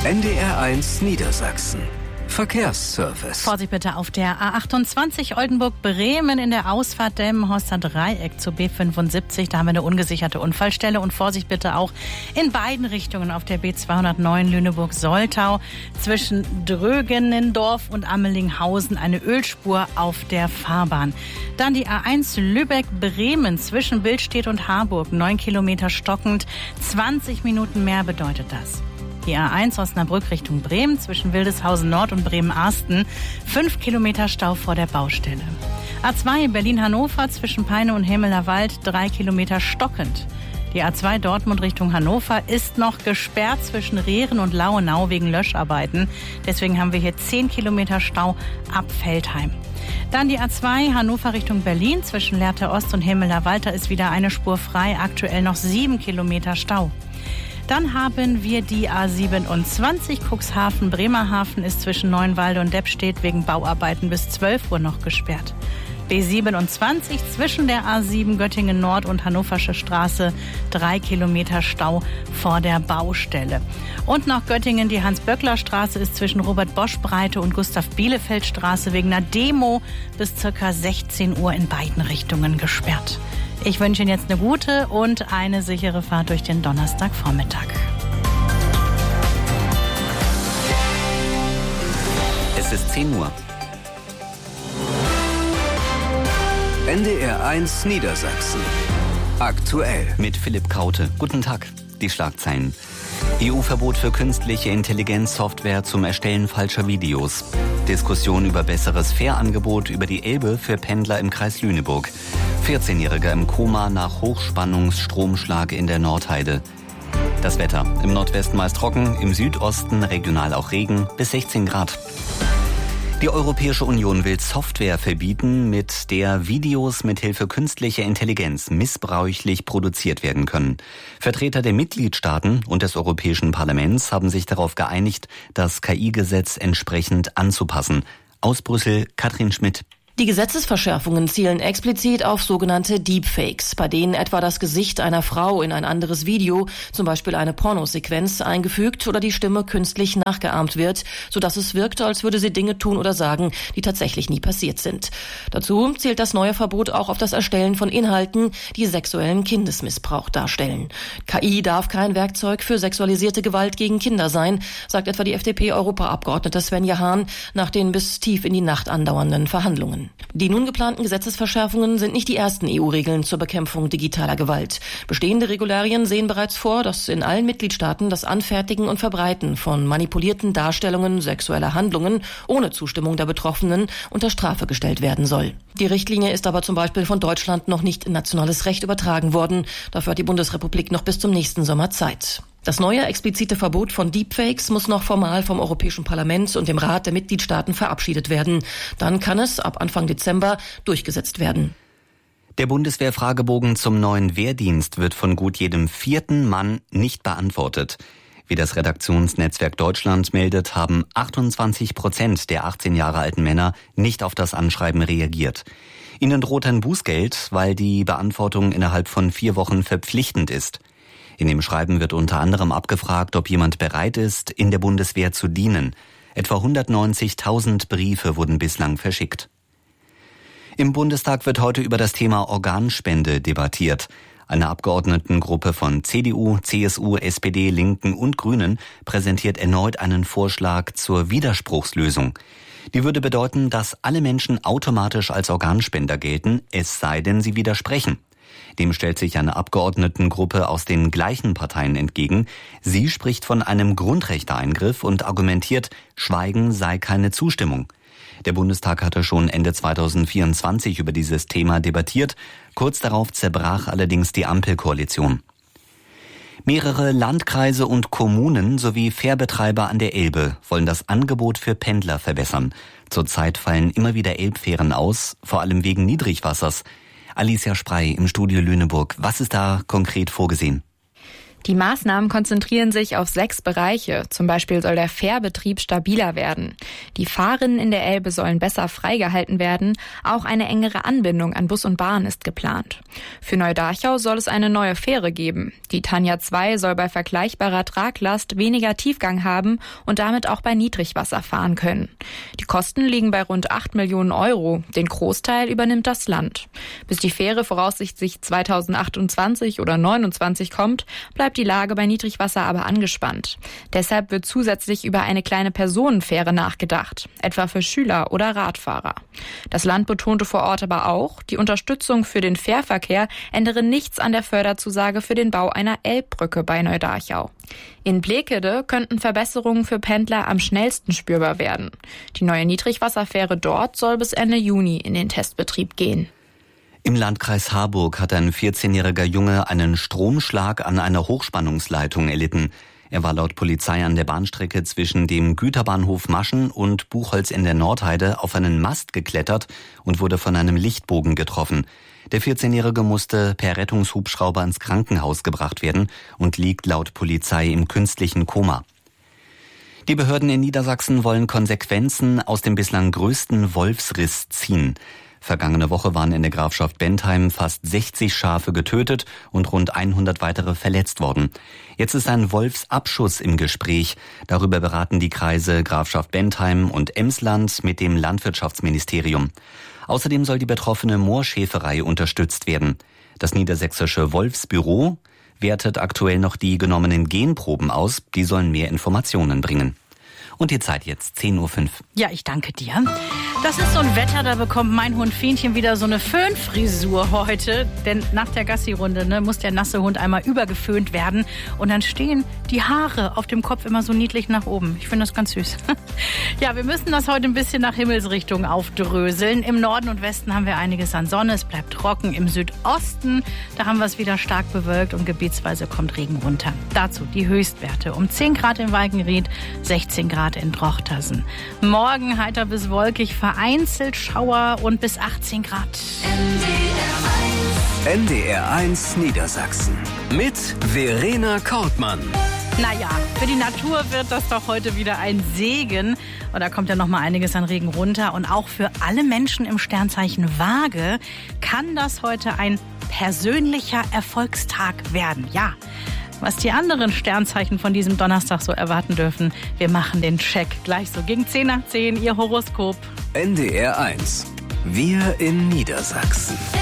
NDR1 Niedersachsen. Verkehrsservice. Vorsicht bitte auf der A28 Oldenburg-Bremen in der Ausfahrt Delmenhorster Dreieck zur B75. Da haben wir eine ungesicherte Unfallstelle. Und Vorsicht bitte auch in beiden Richtungen auf der B209 Lüneburg-Soltau zwischen Drögenendorf und Ammelinghausen eine Ölspur auf der Fahrbahn. Dann die A1 Lübeck-Bremen zwischen Billstedt und Harburg. 9 Kilometer stockend. 20 Minuten mehr bedeutet das. Die A1 Osnabrück Richtung Bremen zwischen Wildeshausen Nord und Bremen-Arsten. 5 Kilometer Stau vor der Baustelle. A2 Berlin-Hannover zwischen Peine und Hemmelerwald 3 Kilometer stockend. Die A2 Dortmund Richtung Hannover ist noch gesperrt zwischen Rehren und Lauenau wegen Löscharbeiten. Deswegen haben wir hier 10 Kilometer Stau ab Veltheim. Dann die A2 Hannover Richtung Berlin zwischen Lehrte Ost und Hemmelerwald. Da ist wieder eine Spur frei. Aktuell noch 7 Kilometer Stau. Dann haben wir die A27 Cuxhaven. Bremerhaven ist zwischen Neuenwalde und Deppstedt wegen Bauarbeiten bis 12 Uhr noch gesperrt. B27 zwischen der A7 Göttingen Nord und Hannoversche Straße 3 Kilometer Stau vor der Baustelle. Und noch Göttingen, die Hans-Böckler-Straße ist zwischen Robert-Bosch-Breite und Gustav-Bielefeld-Straße wegen einer Demo bis ca. 16 Uhr in beiden Richtungen gesperrt. Ich wünsche Ihnen jetzt eine gute und eine sichere Fahrt durch den Donnerstagvormittag. Es ist 10 Uhr. NDR1 Niedersachsen. Aktuell. Mit Philipp Kaute. Guten Tag. Die Schlagzeilen. EU-Verbot für künstliche Intelligenzsoftware zum Erstellen falscher Videos. Diskussion über besseres Fährangebot über die Elbe für Pendler im Kreis Lüneburg. 14-Jähriger im Koma nach Hochspannungsstromschlag in der Nordheide. Das Wetter. Im Nordwesten meist trocken, im Südosten regional auch Regen bis 16 Grad. Die Europäische Union will Software verbieten, mit der Videos mithilfe künstlicher Intelligenz missbräuchlich produziert werden können. Vertreter der Mitgliedstaaten und des Europäischen Parlaments haben sich darauf geeinigt, das KI-Gesetz entsprechend anzupassen. Aus Brüssel, Katrin Schmidt. Die Gesetzesverschärfungen zielen explizit auf sogenannte Deepfakes, bei denen etwa das Gesicht einer Frau in ein anderes Video, zum Beispiel eine Pornosequenz, eingefügt oder die Stimme künstlich nachgeahmt wird, sodass es wirkt, als würde sie Dinge tun oder sagen, die tatsächlich nie passiert sind. Dazu zielt das neue Verbot auch auf das Erstellen von Inhalten, die sexuellen Kindesmissbrauch darstellen. KI darf kein Werkzeug für sexualisierte Gewalt gegen Kinder sein, sagt etwa die FDP-Europaabgeordnete Svenja Hahn nach den bis tief in die Nacht andauernden Verhandlungen. Die nun geplanten Gesetzesverschärfungen sind nicht die ersten EU-Regeln zur Bekämpfung digitaler Gewalt. Bestehende Regularien sehen bereits vor, dass in allen Mitgliedstaaten das Anfertigen und Verbreiten von manipulierten Darstellungen sexueller Handlungen ohne Zustimmung der Betroffenen unter Strafe gestellt werden soll. Die Richtlinie ist aber zum Beispiel von Deutschland noch nicht in nationales Recht übertragen worden. Dafür hat die Bundesrepublik noch bis zum nächsten Sommer Zeit. Das neue explizite Verbot von Deepfakes muss noch formal vom Europäischen Parlament und dem Rat der Mitgliedstaaten verabschiedet werden. Dann kann es ab Anfang Dezember durchgesetzt werden. Der Bundeswehr-Fragebogen zum neuen Wehrdienst wird von gut jedem 4. Mann nicht beantwortet. Wie das Redaktionsnetzwerk Deutschland meldet, haben 28% der 18 Jahre alten Männer nicht auf das Anschreiben reagiert. Ihnen droht ein Bußgeld, weil die Beantwortung innerhalb von 4 Wochen verpflichtend ist. In dem Schreiben wird unter anderem abgefragt, ob jemand bereit ist, in der Bundeswehr zu dienen. Etwa 190.000 Briefe wurden bislang verschickt. Im Bundestag wird heute über das Thema Organspende debattiert. Eine Abgeordnetengruppe von CDU, CSU, SPD, Linken und Grünen präsentiert erneut einen Vorschlag zur Widerspruchslösung. Die würde bedeuten, dass alle Menschen automatisch als Organspender gelten, es sei denn, sie widersprechen. Dem stellt sich eine Abgeordnetengruppe aus den gleichen Parteien entgegen. Sie spricht von einem Grundrechteeingriff und argumentiert, Schweigen sei keine Zustimmung. Der Bundestag hatte schon Ende 2024 über dieses Thema debattiert. Kurz darauf zerbrach allerdings die Ampelkoalition. Mehrere Landkreise und Kommunen sowie Fährbetreiber an der Elbe wollen das Angebot für Pendler verbessern. Zurzeit fallen immer wieder Elbfähren aus, vor allem wegen Niedrigwassers. Alicia Sprey im Studio Lüneburg. Was ist da konkret vorgesehen? Die Maßnahmen konzentrieren sich auf 6 Bereiche. Zum Beispiel soll der Fährbetrieb stabiler werden. Die Fahrrinnen in der Elbe sollen besser freigehalten werden. Auch eine engere Anbindung an Bus und Bahn ist geplant. Für Neudarchau soll es eine neue Fähre geben. Die Tanja 2 soll bei vergleichbarer Traglast weniger Tiefgang haben und damit auch bei Niedrigwasser fahren können. Die Kosten liegen bei rund 8 Millionen Euro. Den Großteil übernimmt das Land. Bis die Fähre voraussichtlich 2028 oder 2029 kommt, bleibt die Lage bei Niedrigwasser aber angespannt. Deshalb wird zusätzlich über eine kleine Personenfähre nachgedacht, etwa für Schüler oder Radfahrer. Das Land betonte vor Ort aber auch, die Unterstützung für den Fährverkehr ändere nichts an der Förderzusage für den Bau einer Elbbrücke bei Neudarchau. In Blekede könnten Verbesserungen für Pendler am schnellsten spürbar werden. Die neue Niedrigwasserfähre dort soll bis Ende Juni in den Testbetrieb gehen. Im Landkreis Harburg hat ein 14-jähriger Junge einen Stromschlag an einer Hochspannungsleitung erlitten. Er war laut Polizei an der Bahnstrecke zwischen dem Güterbahnhof Maschen und Buchholz in der Nordheide auf einen Mast geklettert und wurde von einem Lichtbogen getroffen. Der 14-Jährige musste per Rettungshubschrauber ins Krankenhaus gebracht werden und liegt laut Polizei im künstlichen Koma. Die Behörden in Niedersachsen wollen Konsequenzen aus dem bislang größten Wolfsriss ziehen. Vergangene Woche waren in der Grafschaft Bentheim fast 60 Schafe getötet und rund 100 weitere verletzt worden. Jetzt ist ein Wolfsabschuss im Gespräch. Darüber beraten die Kreise Grafschaft Bentheim und Emsland mit dem Landwirtschaftsministerium. Außerdem soll die betroffene Moorschäferei unterstützt werden. Das Niedersächsische Wolfsbüro wertet aktuell noch die genommenen Genproben aus. Die sollen mehr Informationen bringen. Und die Zeit jetzt, 10:05 Uhr. Ja, ich danke dir. Das ist so ein Wetter, da bekommt mein Hund Fähnchen wieder so eine Föhnfrisur heute. Denn nach der Gassi-Runde muss der nasse Hund einmal übergeföhnt werden. Und dann stehen die Haare auf dem Kopf immer so niedlich nach oben. Ich finde das ganz süß. Ja, wir müssen das heute ein bisschen nach Himmelsrichtung aufdröseln. Im Norden und Westen haben wir einiges an Sonne. Es bleibt trocken. Im Südosten, da haben wir es wieder stark bewölkt und gebietsweise kommt Regen runter. Dazu die Höchstwerte. Um 10 Grad in Walkenried, 16 Grad in Drochtersen. Morgen heiter bis wolkig, vereinzelt Schauer und bis 18 Grad. NDR1 Niedersachsen mit Verena Kortmann. Naja, für die Natur wird das doch heute wieder ein Segen. Und da kommt ja noch mal einiges an Regen runter. Und auch für alle Menschen im Sternzeichen Waage kann das heute ein persönlicher Erfolgstag werden. Ja, was die anderen Sternzeichen von diesem Donnerstag so erwarten dürfen, wir machen den Check gleich so gegen 10 nach 10, Ihr Horoskop. NDR1. Wir in Niedersachsen.